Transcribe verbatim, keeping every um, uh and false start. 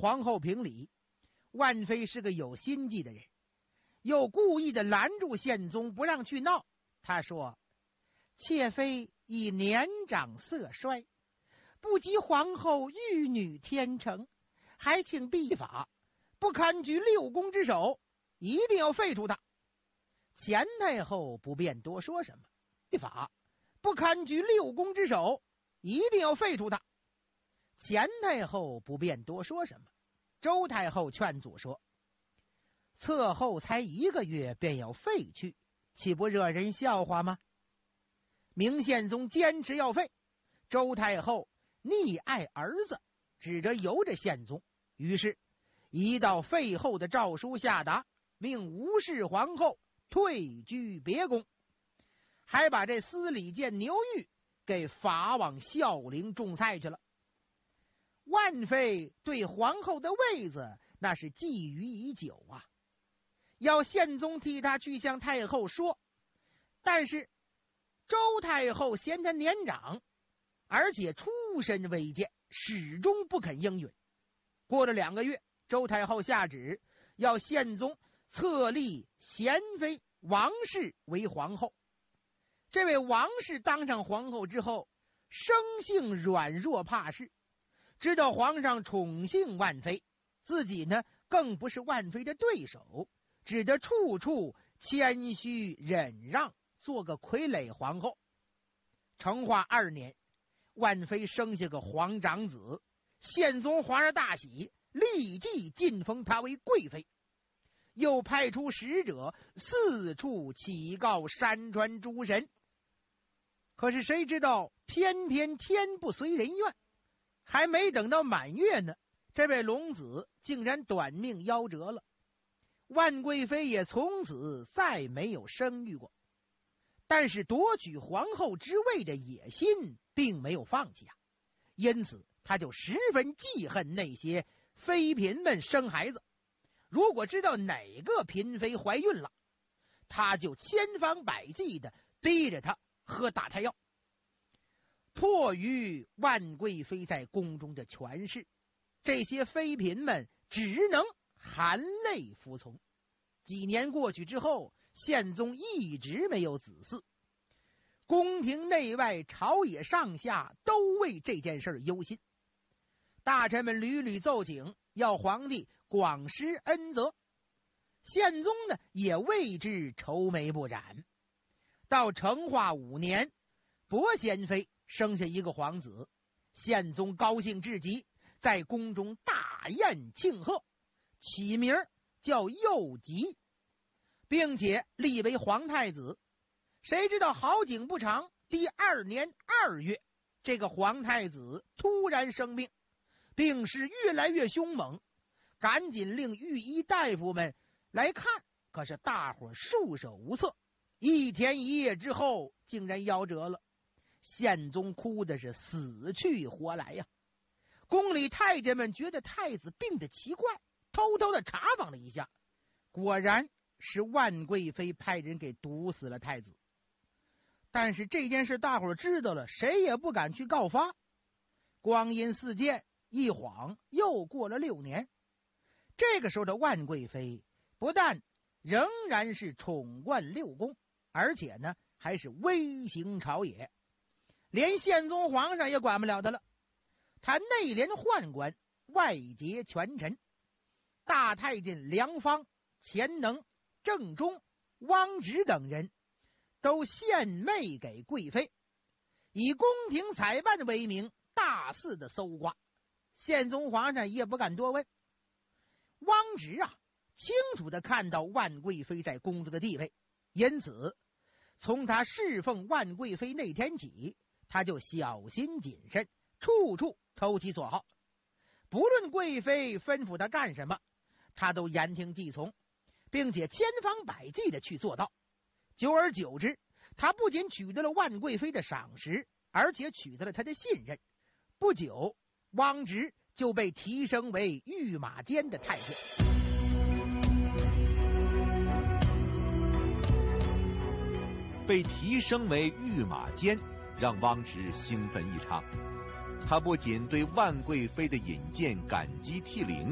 皇后评理。万妃是个有心计的人，又故意的拦住宪宗不让去闹。他说：妾妃已年长色衰，不及皇后玉女天成，还请陛法不堪居六宫之首，一定要废除他。前太后不便多说什么，陛法不堪居六宫之首，一定要废除他。前太后不便多说什么，周太后劝阻说：册后才一个月便要废去，岂不惹人笑话吗？明宪宗坚持要废，周太后溺爱儿子，指着由着宪宗，于是一道废后的诏书下达，命吴氏皇后退居别宫，还把这司礼监牛玉给罚往孝陵种菜去了。万妃对皇后的位子那是觊觎已久啊，要宪宗替他去向太后说，但是周太后嫌他年长，而且出身微贱，始终不肯应允。过了两个月，周太后下旨要宪宗册立贤妃王氏为皇后。这位王氏当上皇后之后，生性软弱怕事，知道皇上宠幸万妃，自己呢更不是万妃的对手，只得处处谦虚忍让，做个傀儡皇后。成化二年，万妃生下个皇长子，宪宗皇上大喜，立即晋封她为贵妃，又派出使者四处启告山川诸神。可是谁知道偏偏天不随人愿，还没等到满月呢，这位龙子竟然短命夭折了。万贵妃也从此再没有生育过，但是夺取皇后之位的野心并没有放弃啊，因此他就十分记恨那些妃嫔们生孩子。如果知道哪个嫔妃怀孕了，他就千方百计的逼着她喝打胎药。迫于万贵妃在宫中的权势，这些妃嫔们只能含泪服从。几年过去之后，宪宗一直没有子嗣，宫廷内外朝野上下都为这件事忧心，大臣们屡屡奏请要皇帝广施恩泽，宪宗呢也为之愁眉不展。到成化五年，博贤妃生下一个皇子，宪宗高兴至极，在宫中大宴庆贺，起名叫幼吉，并且立为皇太子。谁知道好景不长，第二年二月，这个皇太子突然生病，病势越来越凶猛，赶紧令御医大夫们来看，可是大伙束手无策。一天一夜之后，竟然夭折了。宪宗哭的是死去活来呀！宫里太监们觉得太子病得奇怪，偷偷的查访了一下，果然是万贵妃派人给毒死了太子。但是这件事大伙知道了，谁也不敢去告发。光阴似箭，一晃又过了六年。这个时候的万贵妃不但仍然是宠冠六宫，而且呢还是威行朝野，连宪宗皇上也管不了他了。他内连宦官，外结权臣，大太监梁方、钱能、郑忠、汪直等人都献媚给贵妃，以宫廷采办为名大肆的搜刮。宪宗皇上也不敢多问。汪直啊清楚的看到万贵妃在宫中的地位，因此从他侍奉万贵妃那天起，他就小心谨慎，处处投其所好。不论贵妃吩咐他干什么，他都言听计从，并且千方百计的去做到。久而久之，他不仅取得了万贵妃的赏识，而且取得了他的信任。不久，汪直就被提升为御马监的太监。 被提升为御马监，让汪直兴奋异常。他不仅对万贵妃的引荐感激涕零，